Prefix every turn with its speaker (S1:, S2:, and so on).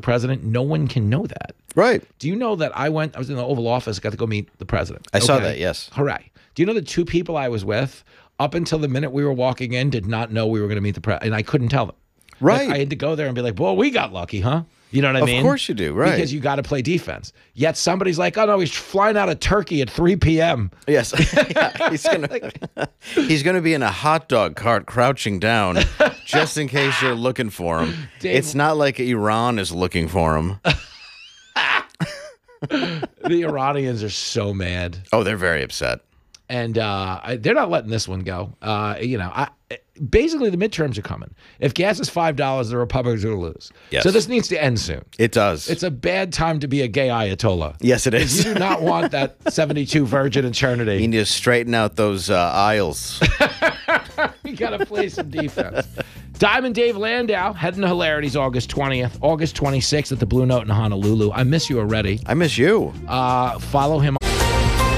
S1: president. No one can know that.
S2: Right.
S1: Do you know that I was in the Oval Office, got to go meet the president.
S2: I saw that, yes.
S1: Hooray. Do you know the two people I was with, up until the minute we were walking in, did not know we were going to meet the president, and I couldn't tell them.
S2: Right.
S1: Like, I had to go there and be like, well, we got lucky, huh? You know what I mean?
S2: Of course you do, right.
S1: Because you got to play defense. Yet somebody's like, oh, no, he's flying out of Turkey at 3 p.m.
S2: Yes. Yeah, he's gonna be in a hot dog cart crouching down just in case you're looking for him.
S1: Dave,
S2: it's not like Iran is looking for him.
S1: The Iranians are so mad.
S2: Oh, they're very upset.
S1: And they're not letting this one go. Basically, the midterms are coming. If gas is $5, the Republicans are going to lose.
S2: Yes.
S1: So this needs to end soon.
S2: It does.
S1: It's a bad time to be a gay Ayatollah.
S2: Yes, it is.
S1: You do not want that 72 virgin eternity.
S2: You need to straighten out those aisles.
S1: You got to play some defense. Diamond Dave Landau heading to Hilarities August 20th, August 26th at the Blue Note in Honolulu. I miss you already.
S2: I miss you.
S1: Follow him